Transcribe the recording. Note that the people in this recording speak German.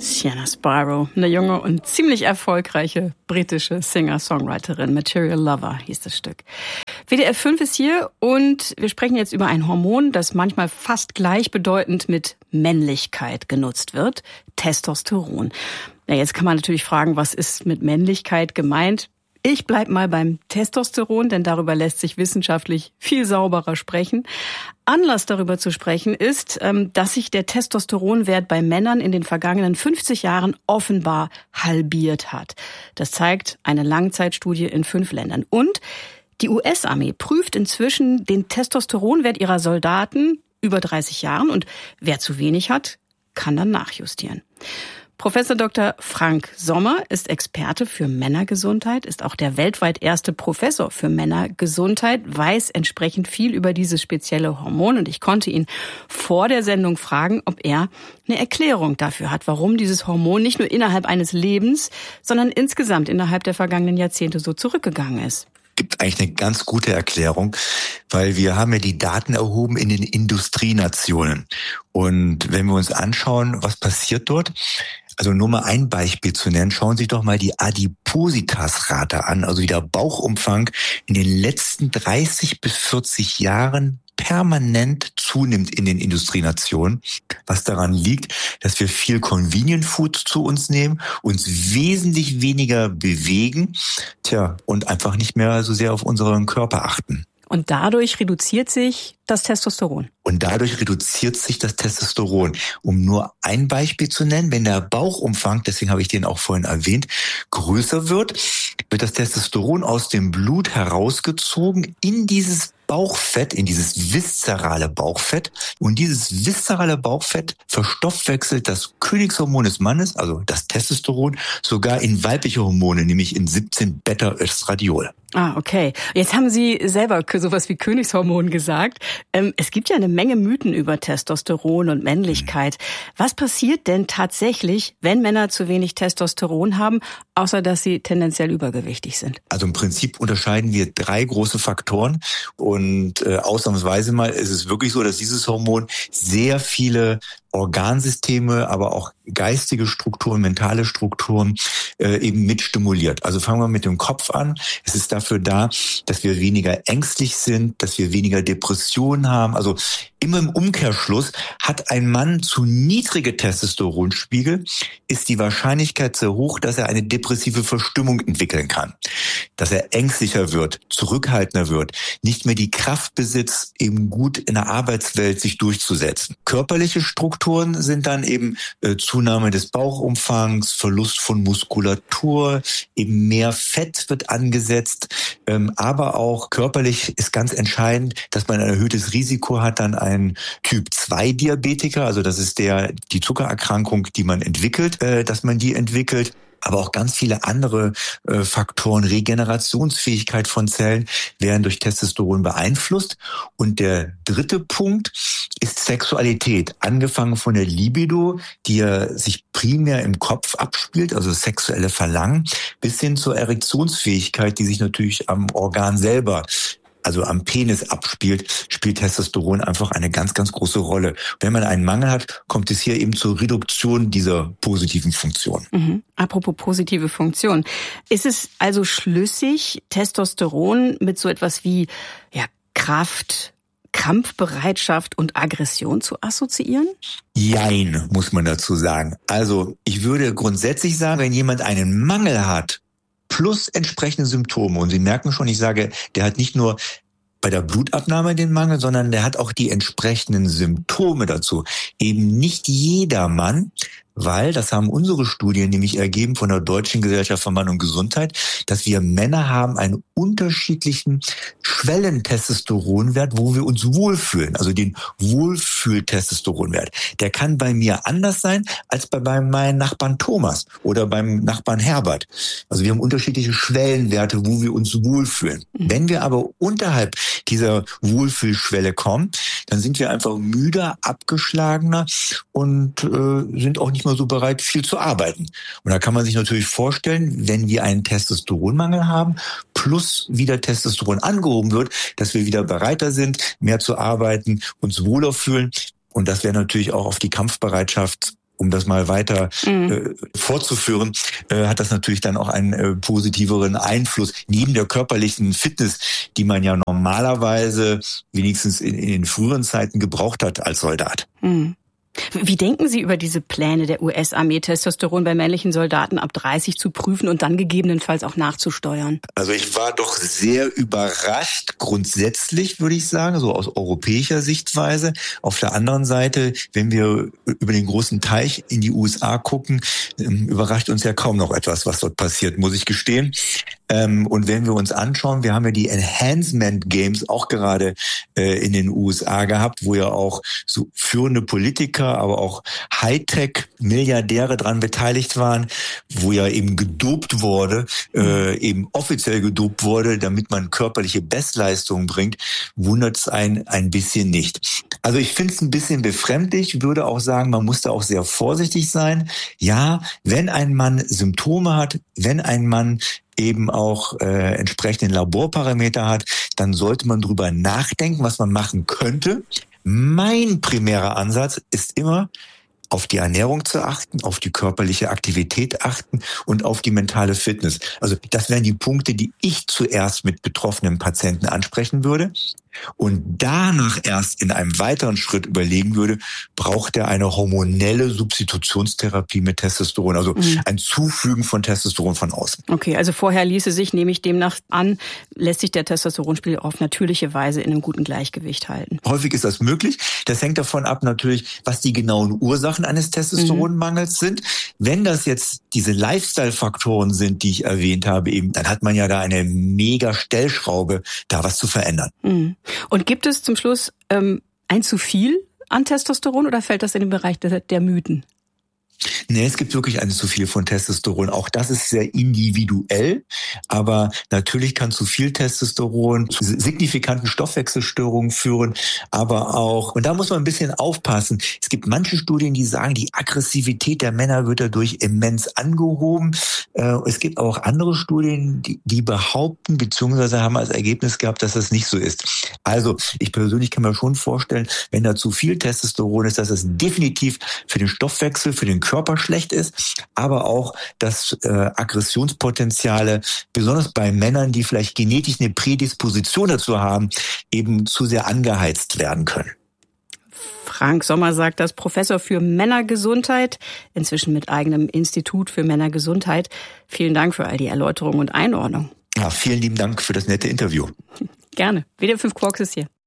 Sienna Sparrow, eine junge und ziemlich erfolgreiche britische Singer-Songwriterin. Material Lover hieß das Stück. WDR 5 ist hier und wir sprechen jetzt über ein Hormon, das manchmal fast gleichbedeutend mit Männlichkeit genutzt wird. Testosteron. Na, jetzt kann man natürlich fragen, was ist mit Männlichkeit gemeint? Ich bleib mal beim Testosteron, denn darüber lässt sich wissenschaftlich viel sauberer sprechen. Anlass darüber zu sprechen ist, dass sich der Testosteronwert bei Männern in den vergangenen 50 Jahren offenbar halbiert hat. Das zeigt eine Langzeitstudie in 5 Ländern. Und die US-Armee prüft inzwischen den Testosteronwert ihrer Soldaten über 30 Jahren. Und wer zu wenig hat, kann dann nachjustieren. Professor Dr. Frank Sommer ist Experte für Männergesundheit, ist auch der weltweit erste Professor für Männergesundheit, weiß entsprechend viel über dieses spezielle Hormon. Und ich konnte ihn vor der Sendung fragen, ob er eine Erklärung dafür hat, warum dieses Hormon nicht nur innerhalb eines Lebens, sondern insgesamt innerhalb der vergangenen Jahrzehnte so zurückgegangen ist. Gibt eigentlich eine ganz gute Erklärung, weil wir haben ja die Daten erhoben in den Industrienationen. Und wenn wir uns anschauen, was passiert dort, also nur mal ein Beispiel zu nennen, schauen Sie sich doch mal die Adipositas-Rate an, also der Bauchumfang in den letzten 30 bis 40 Jahren permanent zunimmt in den Industrienationen, was daran liegt, dass wir viel Convenient Food zu uns nehmen, uns wesentlich weniger bewegen, und einfach nicht mehr so sehr auf unseren Körper achten. Und dadurch reduziert sich das Testosteron. Um nur ein Beispiel zu nennen, wenn der Bauchumfang, deswegen habe ich den auch vorhin erwähnt, größer wird das Testosteron aus dem Blut herausgezogen in dieses Bauchfett, in dieses viszerale Bauchfett. Und dieses viszerale Bauchfett verstoffwechselt das Königshormon des Mannes, also das Testosteron, sogar in weibliche Hormone, nämlich in 17 Beta-Östradiol. Ah, okay. Jetzt haben Sie selber sowas wie Königshormon gesagt. Es gibt ja eine Menge Mythen über Testosteron und Männlichkeit. Was passiert denn tatsächlich, wenn Männer zu wenig Testosteron haben, außer dass sie tendenziell übergewichtig sind? Also im Prinzip unterscheiden wir 3 große Faktoren. Und ausnahmsweise mal ist es wirklich so, dass dieses Hormon sehr viele Organsysteme, aber auch geistige Strukturen, mentale Strukturen eben mit stimuliert. Also fangen wir mit dem Kopf an. Es ist dafür da, dass wir weniger ängstlich sind, dass wir weniger Depressionen haben. Also immer im Umkehrschluss, hat ein Mann zu niedrige Testosteronspiegel, ist die Wahrscheinlichkeit sehr hoch, dass er eine depressive Verstimmung entwickeln kann. Dass er ängstlicher wird, zurückhaltender wird, nicht mehr die Kraft besitzt, eben gut in der Arbeitswelt sich durchzusetzen. Körperliche Strukturen sind dann eben Zunahme des Bauchumfangs, Verlust von Muskulatur, eben mehr Fett wird angesetzt, aber auch körperlich ist ganz entscheidend, dass man ein erhöhtes Risiko hat, dann ein Typ-2-Diabetiker, also das ist die Zuckererkrankung, die man entwickelt, dass man die entwickelt. Aber auch ganz viele andere Faktoren, Regenerationsfähigkeit von Zellen werden durch Testosteron beeinflusst. Und der dritte Punkt ist Sexualität, angefangen von der Libido, die ja sich primär im Kopf abspielt, also sexuelle Verlangen, bis hin zur Erektionsfähigkeit, die sich natürlich am Organ selber, also am Penis abspielt, spielt Testosteron einfach eine ganz, ganz große Rolle. Wenn man einen Mangel hat, kommt es hier eben zur Reduktion dieser positiven Funktion. Apropos positive Funktion. Ist es also schlüssig, Testosteron mit so etwas wie Kraft, Kampfbereitschaft und Aggression zu assoziieren? Jein, muss man dazu sagen. Also ich würde grundsätzlich sagen, wenn jemand einen Mangel hat, plus entsprechende Symptome. Und Sie merken schon, ich sage, der hat nicht nur bei der Blutabnahme den Mangel, sondern der hat auch die entsprechenden Symptome dazu. Eben nicht jedermann, weil, das haben unsere Studien nämlich ergeben von der Deutschen Gesellschaft für Mann und Gesundheit, dass wir Männer haben einen unterschiedlichen Schwellentestosteronwert, wo wir uns wohlfühlen, also den Wohlfühltestosteronwert. Der kann bei mir anders sein als bei meinem Nachbarn Thomas oder beim Nachbarn Herbert. Also wir haben unterschiedliche Schwellenwerte, wo wir uns wohlfühlen. Wenn wir aber unterhalb dieser Wohlfühlschwelle kommen, dann sind wir einfach müder, abgeschlagener und sind auch nicht mehr so bereit, viel zu arbeiten. Und da kann man sich natürlich vorstellen, wenn wir einen Testosteronmangel haben, plus wieder Testosteron angehoben wird, dass wir wieder bereiter sind, mehr zu arbeiten, uns wohler fühlen. Und das wäre natürlich auch auf die Kampfbereitschaft um das mal weiter fortzuführen, hat das natürlich dann auch einen positiveren Einfluss neben der körperlichen Fitness, die man ja normalerweise wenigstens in den früheren Zeiten gebraucht hat als Soldat. Mhm. Wie denken Sie über diese Pläne der US-Armee, Testosteron bei männlichen Soldaten ab 30 zu prüfen und dann gegebenenfalls auch nachzusteuern? Also ich war doch sehr überrascht, grundsätzlich würde ich sagen, so aus europäischer Sichtweise. Auf der anderen Seite, wenn wir über den großen Teich in die USA gucken, überrascht uns ja kaum noch etwas, was dort passiert, muss ich gestehen. Und wenn wir uns anschauen, wir haben ja die Enhancement Games auch gerade in den USA gehabt, wo ja auch so führende Politiker, aber auch Hightech-Milliardäre dran beteiligt waren, wo ja eben gedopt wurde, eben offiziell gedopt wurde, damit man körperliche Bestleistungen bringt, wundert es einen ein bisschen nicht. Also ich finde es ein bisschen befremdlich, würde auch sagen, man muss da auch sehr vorsichtig sein. Ja, wenn ein Mann Symptome hat, wenn ein Mann eben auch entsprechenden Laborparameter hat, dann sollte man drüber nachdenken, was man machen könnte. Mein primärer Ansatz ist immer, auf die Ernährung zu achten, auf die körperliche Aktivität achten und auf die mentale Fitness. Also das wären die Punkte, die ich zuerst mit betroffenen Patienten ansprechen würde und danach erst in einem weiteren Schritt überlegen würde, braucht er eine hormonelle Substitutionstherapie mit Testosteron, also ein Zufügen von Testosteron von außen. Okay, also vorher ließe sich, nehme ich demnach an, lässt sich der Testosteronspiegel auf natürliche Weise in einem guten Gleichgewicht halten. Häufig ist das möglich. Das hängt davon ab natürlich, was die genauen Ursachen eines Testosteronmangels sind. Wenn das jetzt diese Lifestyle-Faktoren sind, die ich erwähnt habe, eben, dann hat man ja da eine mega Stellschraube, da was zu verändern. Und gibt es zum Schluss ein zu viel an Testosteron oder fällt das in den Bereich der Mythen? Nee, es gibt wirklich ein zu viel von Testosteron. Auch das ist sehr individuell. Aber natürlich kann zu viel Testosteron zu signifikanten Stoffwechselstörungen führen. Aber auch, und da muss man ein bisschen aufpassen. Es gibt manche Studien, die sagen, die Aggressivität der Männer wird dadurch immens angehoben. Es gibt auch andere Studien, die behaupten, beziehungsweise haben als Ergebnis gehabt, dass das nicht so ist. Also, ich persönlich kann mir schon vorstellen, wenn da zu viel Testosteron ist, dass es definitiv für den Stoffwechsel, für den Körper schlecht ist, aber auch, dass Aggressionspotenziale, besonders bei Männern, die vielleicht genetisch eine Prädisposition dazu haben, eben zu sehr angeheizt werden können. Frank Sommer sagt das, Professor für Männergesundheit, inzwischen mit eigenem Institut für Männergesundheit. Vielen Dank für all die Erläuterungen und Einordnung. Ja, vielen lieben Dank für das nette Interview. Gerne. WDR 5 Quarks ist hier.